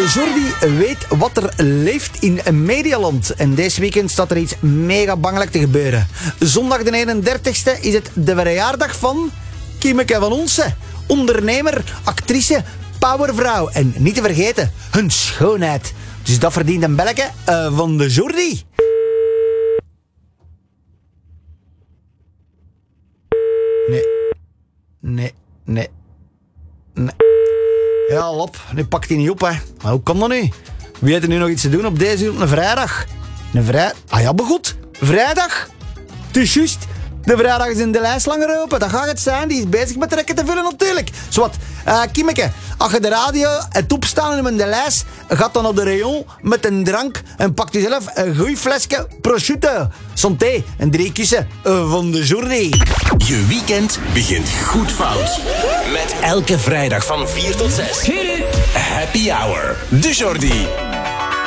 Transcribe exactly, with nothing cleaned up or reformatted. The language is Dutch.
Jordi weet wat er leeft in Medialand. En deze weekend staat er iets mega bangelijk te gebeuren. Zondag de eenendertigste is het de verjaardag van Kimmeke van Onsen. Ondernemer, actrice, powervrouw. En niet te vergeten, hun schoonheid. Dus dat verdient een belletje uh, van de Jordi. Nee. Nee, nee. Nee. Ja, lop. Nu pakt hij niet op, hè. Maar hoe kan dat nu? Wie heeft er nu nog iets te doen op deze uur op een vrijdag? Een vrijdag? Ah ja, begoed. Vrijdag? Het is juist. De vrijdag is in de lijst langer open. Dat gaat het zijn. Die is bezig met trekken te vullen natuurlijk. Zowat, uh, Kimmeke, als je de radio het opstaan in de lijst, gaat dan op de rayon met een drank en pakt jezelf een goed flesje prosciutto. Santé en drie kussen uh, van de Jordi. Je weekend begint goed fout. Met elke vrijdag van vier tot zes. Happy Hour. De Jordi.